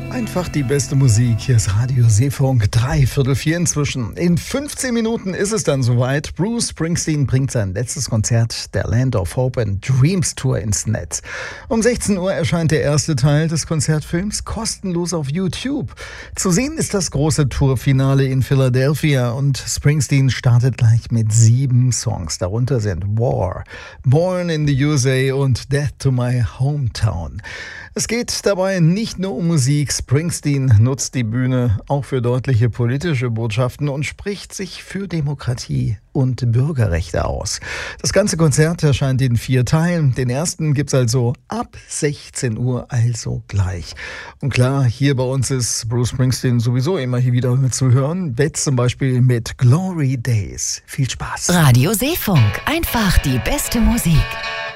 Einfach die beste Musik. Hier ist Radio Seefunk, 3:45 inzwischen. In 15 Minuten ist es dann soweit. Bruce Springsteen bringt sein letztes Konzert der Land of Hope and Dreams Tour ins Netz. Um 16 Uhr erscheint der erste Teil des Konzertfilms kostenlos auf YouTube. Zu sehen ist das große Tourfinale in Philadelphia und Springsteen startet gleich mit 7 Songs. Darunter sind War, Born in the USA und Death to My Hometown. Es geht dabei nicht nur um Musik. Springsteen nutzt die Bühne auch für deutliche politische Botschaften und spricht sich für Demokratie und Bürgerrechte aus. Das ganze Konzert erscheint in 4 Teilen. Den ersten gibt's also ab 16 Uhr, also gleich. Und klar, hier bei uns ist Bruce Springsteen sowieso immer hier wieder zu hören. Jetzt zum Beispiel mit Glory Days. Viel Spaß. Radio Seefunk, einfach die beste Musik.